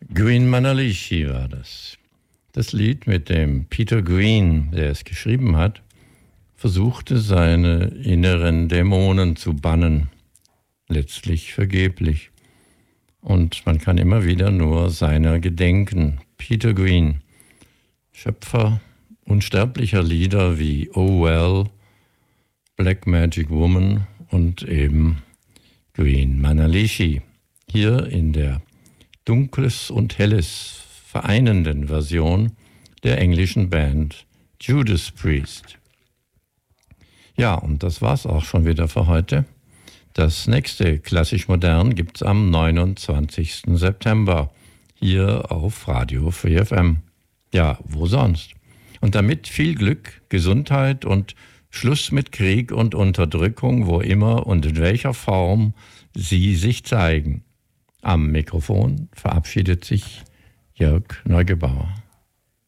Green Manalishi war das. Das Lied, mit dem Peter Green, der es geschrieben hat, versuchte seine inneren Dämonen zu bannen. Letztlich vergeblich. Und man kann immer wieder nur seiner gedenken. Peter Green, Schöpfer unsterblicher Lieder wie Oh Well, Black Magic Woman und eben Green Manalishi. Hier in der Dunkles und Helles vereinenden Version der englischen Band Judas Priest. Ja, und das war's auch schon wieder für heute. Das nächste Klassisch Modern gibt's am 29. September hier auf Radio Free FM. Ja, wo sonst? Und damit viel Glück, Gesundheit und Schluss mit Krieg und Unterdrückung, wo immer und in welcher Form sie sich zeigen. Am Mikrofon verabschiedet sich Jörg Neugebauer.